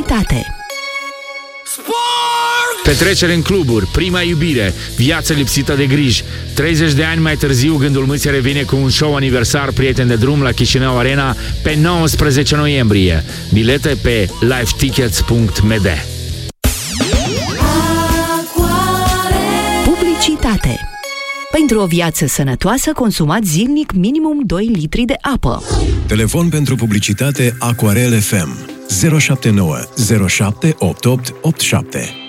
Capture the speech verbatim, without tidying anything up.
Publicitate. Petrecere în cluburi, prima iubire, viață lipsită de griji. treizeci de ani mai târziu, Gândul Mâții revine cu un show aniversar Prieten de drum la Chișinău Arena pe nouăsprezece noiembrie. Bilete pe live tickets punct m d. Publicitate. Pentru o viață sănătoasă, consumați zilnic minimum doi litri de apă. Telefon pentru publicitate Aquarel F M zero șapte nouă zero șapte opt opt opt șapte.